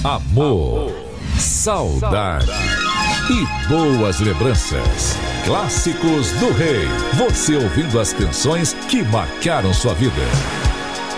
amor, saudade e boas lembranças. Clássicos do Rei. Você ouvindo as canções que marcaram sua vida.